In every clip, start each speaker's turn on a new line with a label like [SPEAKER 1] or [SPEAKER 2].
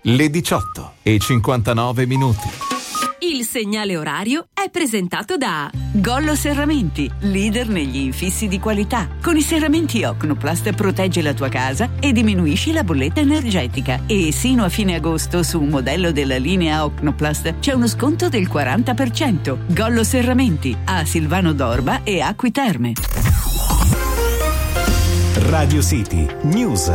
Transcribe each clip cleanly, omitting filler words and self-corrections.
[SPEAKER 1] Le 18:59.
[SPEAKER 2] Il segnale orario è presentato da Gollo Serramenti, leader negli infissi di qualità. Con i serramenti Ocnoplast proteggi la tua casa e diminuisci la bolletta energetica. E sino a fine agosto su un modello della linea Ocnoplast c'è uno sconto del 40%. Gollo Serramenti a Silvano d'Orba e Acqui Terme.
[SPEAKER 3] Radio City News.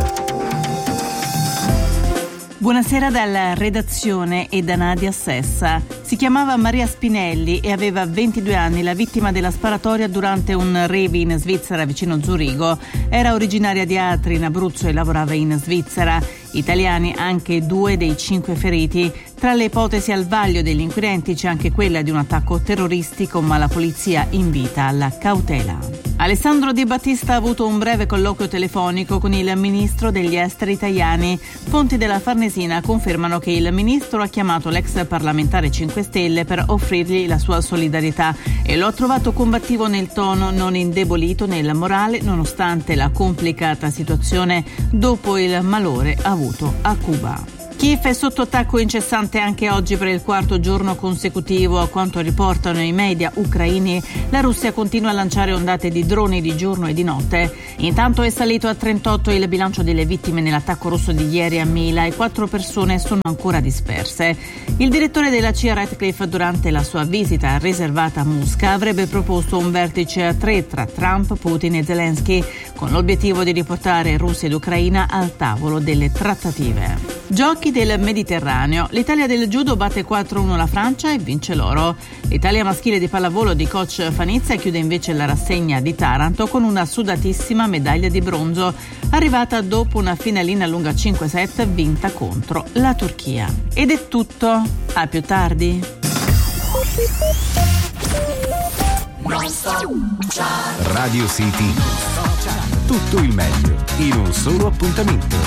[SPEAKER 4] Buonasera dalla redazione e da Nadia Sessa. Si chiamava Maria Spinelli e aveva 22 anni, la vittima della sparatoria durante un rave in Svizzera vicino Zurigo. Era originaria di Atri in Abruzzo e lavorava in Svizzera. Italiani anche 2 dei 5 feriti. Tra le ipotesi al vaglio degli inquirenti c'è anche quella di un attacco terroristico, ma la polizia invita alla cautela. Alessandro Di Battista ha avuto un breve colloquio telefonico con il ministro degli esteri italiani. Fonti della Farnesina confermano che il ministro ha chiamato l'ex parlamentare 5 Stelle per offrirgli la sua solidarietà e lo ha trovato combattivo nel tono, non indebolito nel morale, nonostante la complicata situazione dopo il malore avuto a Cuba. Kiev è sotto attacco incessante anche oggi per il 4º giorno consecutivo. A quanto riportano i media ucraini, la Russia continua a lanciare ondate di droni di giorno e di notte. Intanto è salito a 38 il bilancio delle vittime nell'attacco russo di ieri a Mila e 4 persone sono ancora disperse. Il direttore della CIA Ratcliffe, durante la sua visita riservata a Mosca, avrebbe proposto un vertice a 3 tra Trump, Putin e Zelensky, con l'obiettivo di riportare Russia ed Ucraina al tavolo delle trattative. Giochi del Mediterraneo. L'Italia del judo batte 4-1 la Francia e vince l'oro. L'Italia maschile di pallavolo di coach Fanizia chiude invece la rassegna di Taranto con una sudatissima medaglia di bronzo, arrivata dopo una finalina lunga 5 set vinta contro la Turchia. Ed è tutto. A più tardi.
[SPEAKER 3] Radio City. Tutto il meglio in un solo appuntamento.